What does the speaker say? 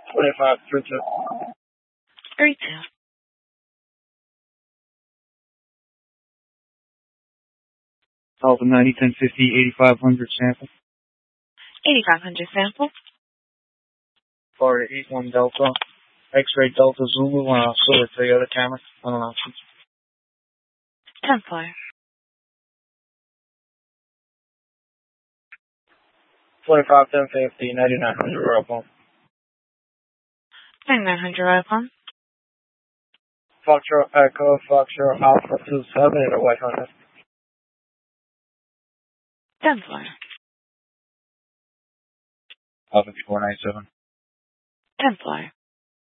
25, 32. 32. Alpha 90, 1050, 8500 sample. 8500 sample. Florida 81 Delta. X-ray Delta Zulu, Silver Toyota Camry. On an option. 10-4. 25, 1050, 9900 roll phone. 9900 roll phone. Foxtrot Echo, Foxtrot Alpha 27 in a white Honda. 10-4. Alpha 497. 10-4.